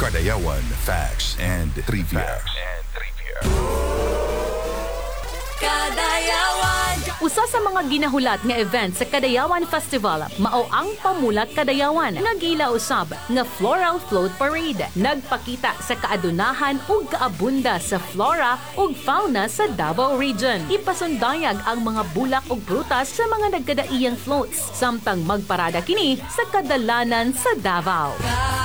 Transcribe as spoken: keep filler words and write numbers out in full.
Kadayawan Facts and Trivia. Usa sa mga ginahulat nga event sa Kadayawan Festival mao ang Pamulat Kadayawan nga gila usab nga Floral Float Parade. Nagpakita sa kaadunahan ug kaabunda sa flora ug fauna sa Davao Region. Ipasundayag ang mga bulak ug prutas sa mga nagkadaiyang floats samtang magparada kini sa kadalanan sa Davao.